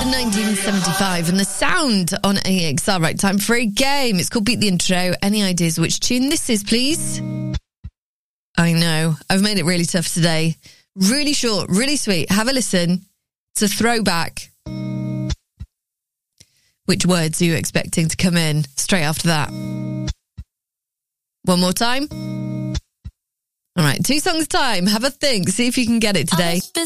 1975 and the sound on AXR. Right, time for a game. It's called Beat the Intro. Any ideas which tune this is, please? I know, I've made it really tough today. Really short, really sweet. Have a listen. It's a throwback. Which words are you expecting to come in straight after that? One more time. All right, 2 songs time. Have a think. See if you can get it today.